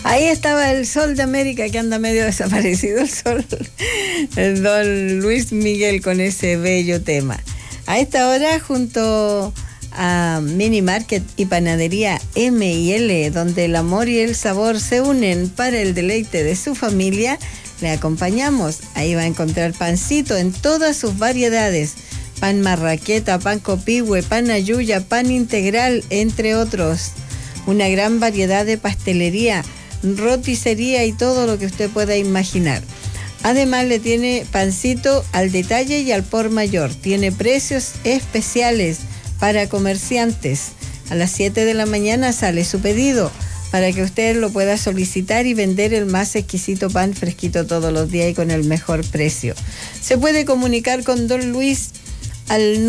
Ahí estaba el Sol de América, que anda medio desaparecido el sol, el don Luis Miguel con ese bello tema. A esta hora, junto a Mini Market y Panadería M&L, donde el amor y el sabor se unen para el deleite de su familia, le acompañamos. Ahí va a encontrar pancito en todas sus variedades: pan marraqueta, pan copihue, pan ayuya, pan integral, entre otros. Una gran variedad de pastelería, roticería y todo lo que usted pueda imaginar. Además, le tiene pancito al detalle y al por mayor. Tiene precios especiales para comerciantes. A las 7 de la mañana sale su pedido para que usted lo pueda solicitar y vender el más exquisito pan fresquito todos los días y con el mejor precio. Se puede comunicar con don Luis al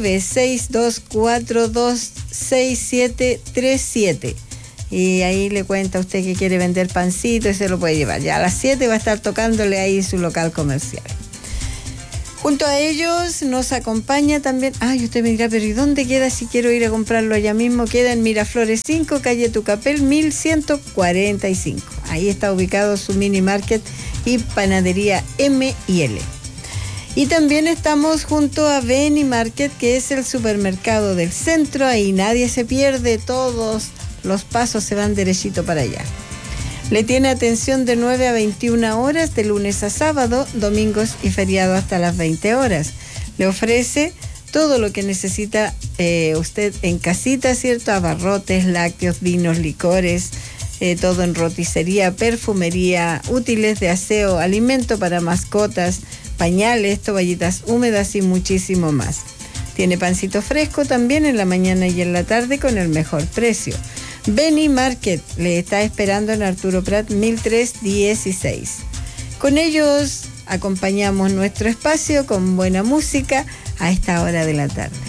962426737. Y ahí le cuenta a usted que quiere vender pancito y se lo puede llevar. Ya a las 7 va a estar tocándole ahí su local comercial. Junto a ellos nos acompaña también... Ay, usted me dirá, pero ¿y dónde queda si quiero ir a comprarlo allá mismo? Queda en Miraflores 5, calle Tucapel, 1145. Ahí está ubicado su mini market y panadería M&L. Y también estamos junto a Beni Market, que es el supermercado del centro. Ahí nadie se pierde, todos los pasos se van derechito para allá. Le tiene atención de 9 a 21 horas, de lunes a sábado, domingos y feriados hasta las 20 horas. Le ofrece todo lo que necesita usted en casita, ¿cierto? Abarrotes, lácteos, vinos, licores, todo en roticería, perfumería, útiles de aseo, alimento para mascotas, pañales, toallitas húmedas y muchísimo más. Tiene pancito fresco también en la mañana y en la tarde con el mejor precio. Beni Market le está esperando en Arturo Prat 1316. Con ellos acompañamos nuestro espacio con buena música a esta hora de la tarde.